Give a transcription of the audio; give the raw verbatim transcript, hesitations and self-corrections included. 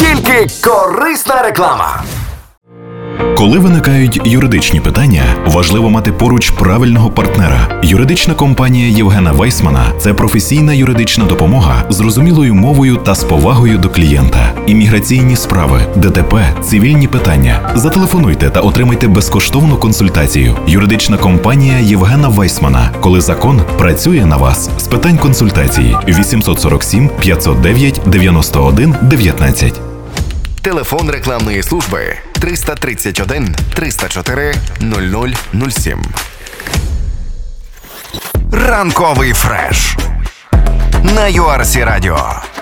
Тільки корисна реклама. Коли виникають юридичні питання, важливо мати поруч правильного партнера. Юридична компанія Євгена Вайсмана – це професійна юридична допомога зрозумілою мовою та з повагою до клієнта. Імміграційні справи, ДТП, цивільні питання. Зателефонуйте та отримайте безкоштовну консультацію. Юридична компанія Євгена Вайсмана. Коли закон працює на вас. З питань консультації вісім сорок сім п'ятсот дев'ять дев'яносто один дев'ятнадцять. Телефон рекламної служби триста тридцять один триста чотири нуль нуль нуль сім. Ранковий фреш на ю ар сі Радіо.